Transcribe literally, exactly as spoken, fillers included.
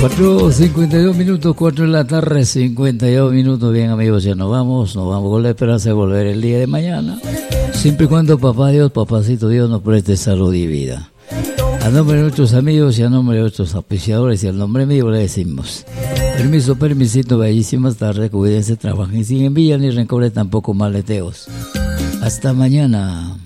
cuatro cincuenta y dos minutos, cuatro de la tarde, cincuenta y dos minutos. Bien, amigos, ya nos vamos. Nos vamos con la esperanza de volver el día de mañana. Siempre y cuando papá Dios, papacito Dios nos preste salud y vida. A nombre de nuestros amigos y a nombre de nuestros auspiciadores y al nombre mío le decimos: permiso, permisito, bellísimas tardes, cuídense, trabajen sin envidia ni rencores, tampoco maleteos. Hasta mañana.